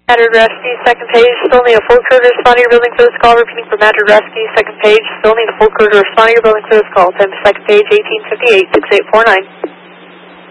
Mattered Rescue, second page, still need a full crew to respond to your building for this call. Repeating for Mattered Rescue, second page, still need a full crew to respond to your building for this call. Time second page, 1858, 6849.